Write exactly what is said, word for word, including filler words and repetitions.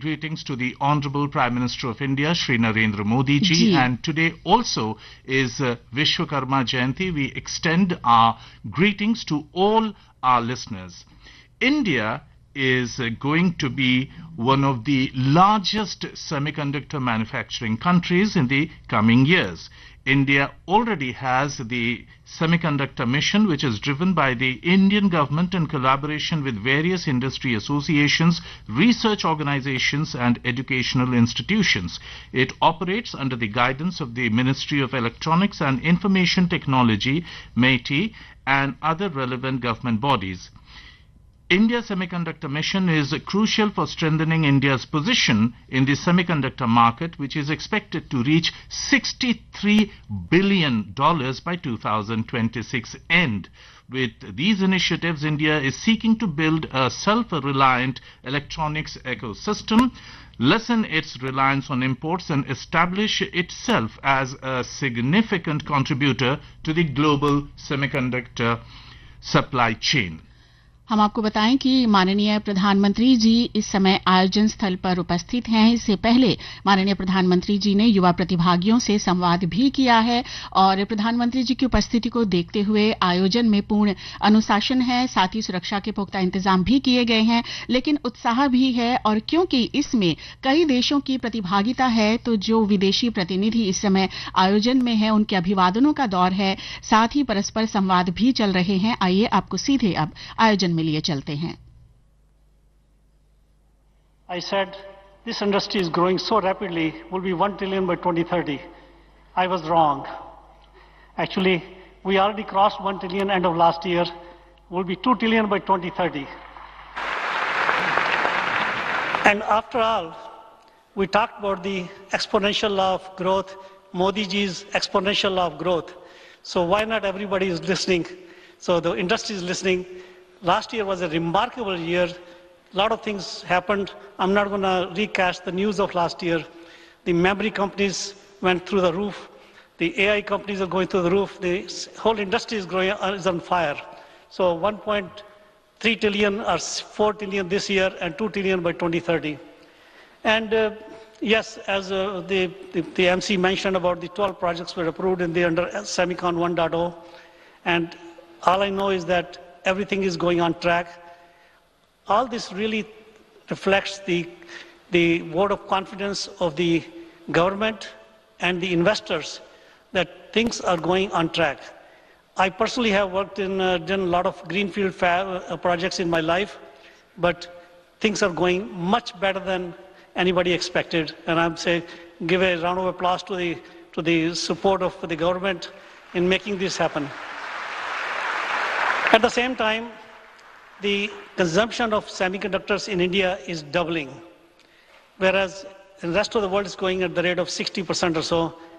greetings to the Honorable Prime Minister of India, Shri Narendra Modi ji. Ji. And today also is uh, Vishwakarma Jayanti. We extend our greetings to all our listeners. India is uh, going to be one of the largest semiconductor manufacturing countries in the coming years. India already has the semiconductor mission, which is driven by the Indian government in collaboration with various industry associations, research organizations and educational institutions. It operates under the guidance of the Ministry of Electronics and Information Technology, MeitY, and other relevant government bodies. India Semiconductor Mission is crucial for strengthening India's position in the semiconductor market, which is expected to reach sixty-three billion dollars by two thousand twenty-six end. With these initiatives, India is seeking to build a self-reliant electronics ecosystem, lessen its reliance on imports and establish itself as a significant contributor to the global semiconductor supply chain. हम आपको बताएं कि माननीय प्रधानमंत्री जी इस समय आयोजन स्थल पर उपस्थित हैं। इससे पहले माननीय प्रधानमंत्री जी ने युवा प्रतिभागियों से संवाद भी किया है और प्रधानमंत्री जी की उपस्थिति को देखते हुए आयोजन में पूर्ण अनुशासन है, साथ ही सुरक्षा के पुख्ता इंतजाम भी किए गए हैं, लेकिन उत्साह भी है। और क्योंकि इसमें कई देशों की प्रतिभागिता है, तो जो विदेशी प्रतिनिधि इस समय आयोजन में है उनके अभिवादनों का दौर है, साथ ही परस्पर संवाद भी चल रहे हैं। आइए आपको सीधे अब आयोजन में लिए चलते हैं। I said this industry is growing so rapidly, will be one trillion by twenty thirty. I was wrong. Actually, we already crossed one trillion end of last year, will be two trillion by twenty thirty. And after all, we talked about the exponential law of growth, Modi ji's exponential law of growth. So why not everybody is listening? So the industry is listening. Last year was a remarkable year. A lot of things happened. I'm not going to recast the news of last year. The memory companies went through the roof. The A I companies are going through the roof. The whole industry is, growing, is on fire. So one point three trillion or four trillion this year and two trillion by twenty thirty. And uh, yes, as uh, the, the, the M C mentioned about the twelve projects were approved in the under Semicon one point oh. And all I know is that everything is going on track. All this really reflects the, the vote of confidence of the government and the investors that things are going on track. I personally have worked in, uh, done a lot of greenfield fab, uh, projects in my life, but things are going much better than anybody expected. And I'm saying, give a round of applause to the, to the support of the government in making this happen. At the same time, the consumption of semiconductors in India is doubling, whereas the rest of the world is going at the rate of sixty percent or so.